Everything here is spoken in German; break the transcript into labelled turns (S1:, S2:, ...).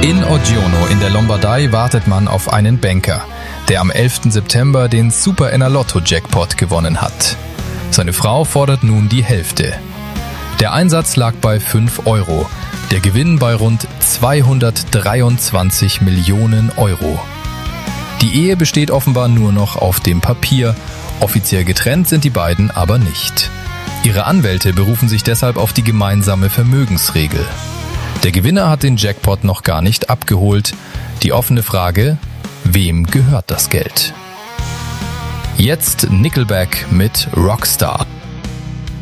S1: In Oggiano in der Lombardei wartet man auf einen Banker, der am 11. September den Super-Enalotto-Jackpot gewonnen hat. Seine Frau fordert nun die Hälfte. Der Einsatz lag bei 5 Euro, der Gewinn bei rund 223 Millionen Euro. Die Ehe besteht offenbar nur noch auf dem Papier, offiziell getrennt sind die beiden aber nicht. Ihre Anwälte berufen sich deshalb auf die gemeinsame Vermögensregel. Der Gewinner hat den Jackpot noch gar nicht abgeholt. Die offene Frage: Wem gehört das Geld? Jetzt Nickelback mit Rockstar.